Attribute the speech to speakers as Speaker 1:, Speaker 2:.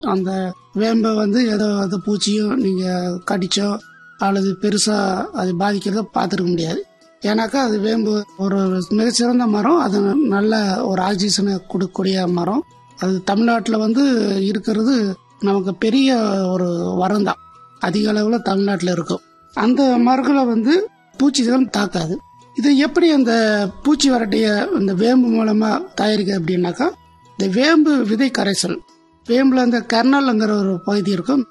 Speaker 1: அந்த வேம்பை ஏதோ அது பூச்சியும் நீங்கள் கடிச்சோ அல்லது பெருசாக அது பாதிக்கிறத பார்த்துருக்க முடியாது. ஏன்னாக்கா அது வேம்பு ஒரு மிகச்சிறந்த மரம். அது நல்ல ஒரு ஆக்சிஜனை கொடுக்கக்கூடிய மரம். அது தமிழ்நாட்டில் இருக்கிறது நமக்கு பெரிய ஒரு வரம் தான். அதிக அளவில் தமிழ்நாட்டில் இருக்கும். அந்த மரங்களை பூச்சிகள் தாக்காது. இது எப்படி அந்த பூச்சி வரட்டிய இந்த வேம்பு மூலமாக தயாரிக்க அப்படின்னாக்கா, இந்த வேம்பு விதை கரைசல், வேம்புல அந்த கர்னல்ங்கிற ஒரு பகுதி இருக்கும்.